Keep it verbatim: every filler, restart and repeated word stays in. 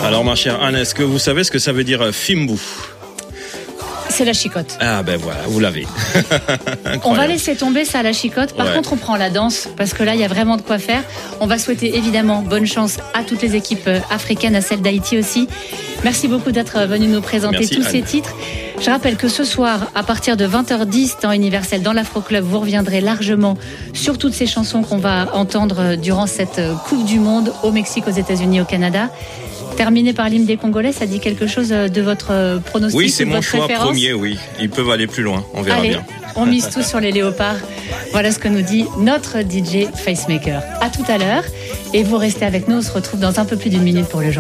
Alors ma chère Anne, est-ce que vous savez ce que ça veut dire euh, Fimbu? C'est la chicotte. Ah ben voilà, vous l'avez. On va laisser tomber ça, la chicotte. Par Ouais. contre, on prend la danse parce que là, il y a vraiment de quoi faire. On va souhaiter évidemment bonne chance à toutes les équipes africaines, à celle d'Haïti aussi. Merci beaucoup d'être venu nous présenter Merci, tous Anne. ces titres. Je rappelle que ce soir, à partir de vingt heures dix, temps universel dans l'Afro Club, vous reviendrez largement sur toutes ces chansons qu'on va entendre durant cette Coupe du Monde au Mexique, aux États-Unis, au Canada. Terminé par l'hymne des Congolais, ça dit quelque chose de votre pronostic? Oui, c'est de mon votre choix référence premier, oui. Ils peuvent aller plus loin, on verra Allez, bien. on mise tout sur les léopards. Voilà ce que nous dit notre D J Facemaker. À tout à l'heure. Et vous restez avec nous, on se retrouve dans un peu plus d'une minute pour le journal.